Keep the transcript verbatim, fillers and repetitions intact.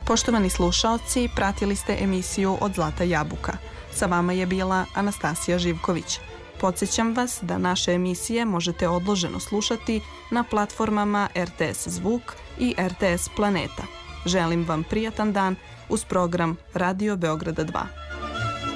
Poštovani slušaoci, pratili ste emisiju Od Zlata jabuka. Sa vama je bila Anastasija Živković. Podsjećam vas da naše emisije možete odloženo slušati na platformama R T S Zvuk i R T S Planeta. Želim vam prijatan dan uz program Radio Beograda dva.